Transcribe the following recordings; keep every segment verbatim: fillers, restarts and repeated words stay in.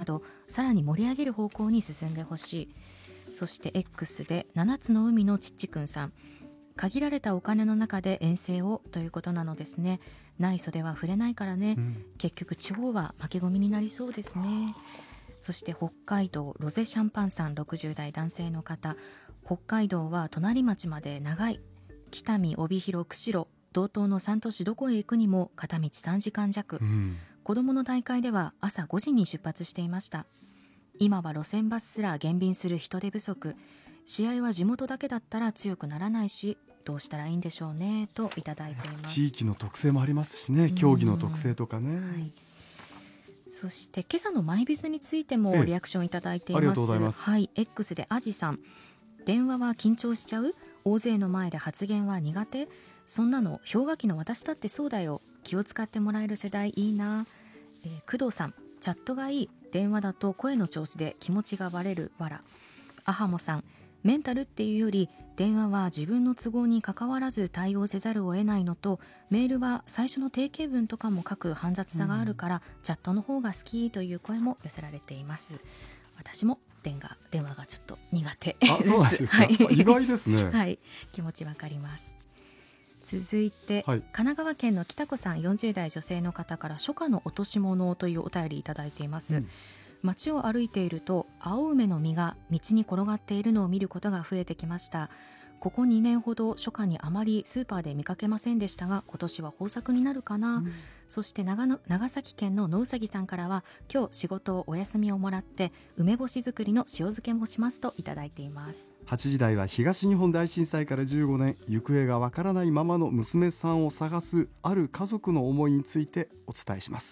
どさらに盛り上げる方向に進んでほしい。そして X でななつの海のちっちくんさん、限られたお金の中で遠征をということなのですね。ない袖は触れないからね、うん、結局地方は負け込みになりそうですね。そして北海道ロゼシャンパンさん、ろくじゅう代男性の方、北海道は隣町まで長い。北見、帯広、釧路、道東のさん都市どこへ行くにも片道さんじかん弱、うん、子どもの大会では朝ごじに出発していました。今は路線バスすら減便する人手不足、試合は地元だけだったら強くならないし、どうしたらいいんでしょうねといただいています。 地域の特性もありますしね、競技の特性とかね、はい、 そして今朝のマイビズについてもリアクションいただいています。 ありがとうございます。 はい、X でアジさん、電話は緊張しちゃう、大勢の前で発言は苦手、そんなの氷河期の私だってそうだよ、気を使ってもらえる世代いいな、えー、工藤さん、チャットがいい、電話だと声の調子で気持ちがバレる、わら。アハモさん、メンタルっていうより電話は自分の都合に関わらず対応せざるを得ないのと、メールは最初の定型文とかも書く煩雑さがあるから、うん、チャットの方が好きという声も寄せられています。私も電話電話がちょっと苦手です。 あ、そうなんですか、はい、意外ですね。 はい、気持ちわかります。続いて、はい、神奈川県の北子さん、よんじゅう代女性の方から初夏の落とし物というお便りいただいています。うん、街を歩いていると青梅の実が道に転がっているのを見ることが増えてきました。ここにねんほど初夏にあまりスーパーで見かけませんでしたが、今年は豊作になるかな。うん、そして 長野長崎県の野うさぎさんからは、今日仕事をお休みをもらって梅干し作りの塩漬けもしますといただいています。 はちじ台は東日本大震災からじゅうごねん、行方がわからないままの娘さんを探すある家族の思いについてお伝えします。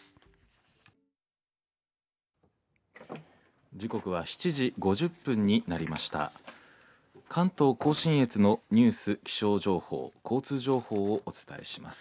時刻はしちじごじゅっぷんになりました。関東甲信越のニュース、気象情報、交通情報をお伝えします。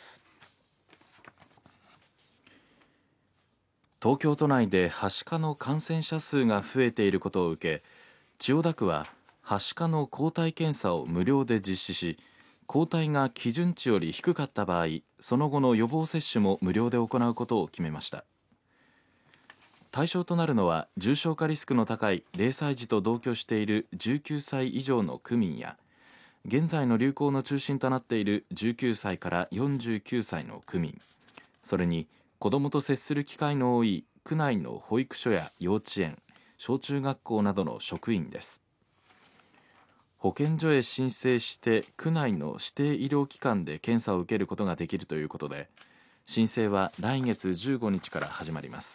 東京都内ではしかの感染者数が増えていることを受け、千代田区ははしかの抗体検査を無料で実施し、抗体が基準値より低かった場合、その後の予防接種も無料で行うことを決めました。対象となるのは重症化リスクの高いゼロさい児と同居しているじゅうきゅうさい以上の区民や、現在の流行の中心となっているじゅうきゅうさいからよんじゅうきゅうさいの区民、それに子どもと接する機会の多い区内の保育所や幼稚園、小中学校などの職員です。保健所へ申請して区内の指定医療機関で検査を受けることができるということで、申請は来月じゅうごにちから始まります。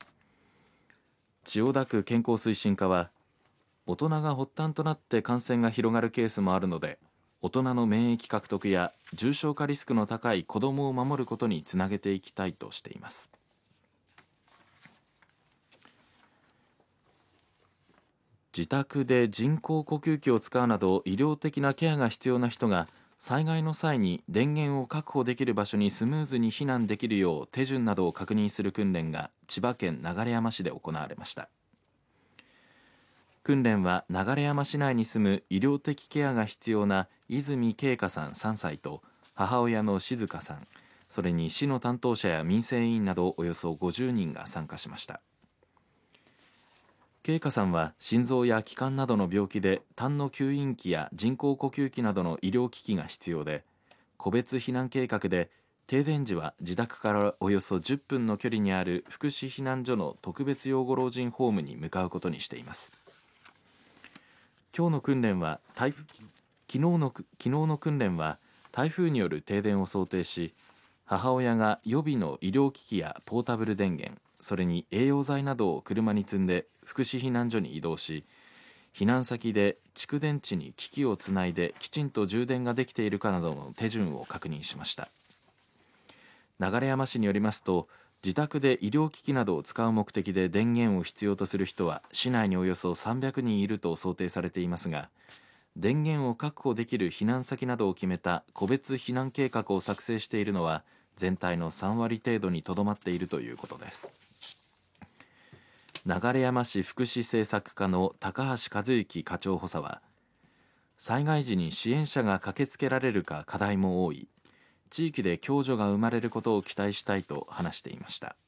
千代田区健康推進課は、大人が発端となって感染が広がるケースもあるので、大人の免疫獲得や重症化リスクの高い子どもを守ることにつなげていきたいとしています。自宅で人工呼吸器を使うなど医療的なケアが必要な人が、災害の際に電源を確保できる場所にスムーズに避難できるよう手順などを確認する訓練が千葉県流山市で行われました。訓練は流山市内に住む医療的ケアが必要な泉慶香さんさんさいと母親の静香さん、それに市の担当者や民生委員などおよそごじゅうにんが参加しました。慶香さんは心臓や気管などの病気で痰の吸引器や人工呼吸器などの医療機器が必要で、個別避難計画で停電時は自宅からおよそじゅっぷんの距離にある福祉避難所の特別養護老人ホームに向かうことにしています。今日の訓練は台風昨日の昨日の訓練は台風による停電を想定し、母親が予備の医療機器やポータブル電源、それに栄養剤などを車に積んで福祉避難所に移動し、避難先で蓄電池に機器をつないできちんと充電ができているかなどの手順を確認しました。流山市によりますと、自宅で医療機器などを使う目的で電源を必要とする人は市内におよそさんびゃくにんいると想定されていますが、電源を確保できる避難先などを決めた個別避難計画を作成しているのは全体のさんわり程度にとどまっているということです。流山市福祉政策課の高橋和之課長補佐は、災害時に支援者が駆けつけられるか課題も多い、地域で共助が生まれることを期待したいと話していました。